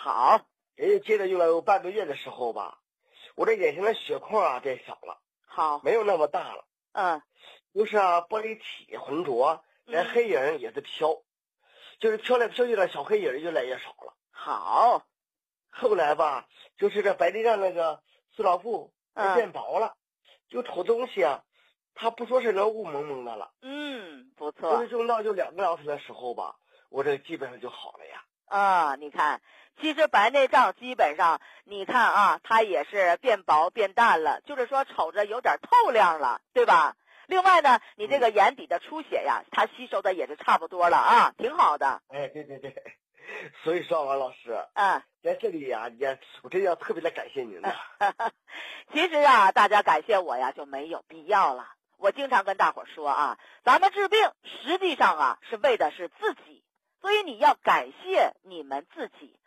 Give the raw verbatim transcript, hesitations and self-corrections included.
好。 哎，接着用了有半个月的时候吧，我这眼睛的血块啊变小了， 好， 没有那么大了。 嗯， 就是啊，玻璃体浑浊，连黑影也是飘，嗯、就是飘来飘去的小黑影越来越少了。 好， 后来吧，就是这白内障那个塑料布变薄了，嗯、就瞅东西啊，它不说是能雾蒙蒙的了。 嗯，不错。 就是用到就两个小时的时候吧，我这基本上就好了呀。 啊，你看，其实白内障基本上，你看啊，它也是变薄变淡了，就是说瞅着有点透亮了，对吧？另外呢，你这个眼底的出血呀，它吸收的也是差不多了啊，挺好的。 哎，对对对，所以说王老师， 嗯， 在这里呀，也我真要特别的感谢您的。 其实啊，大家感谢我呀就没有必要了。我经常跟大伙说啊，咱们治病实际上啊是为的是自己。所以你要感谢你们自己，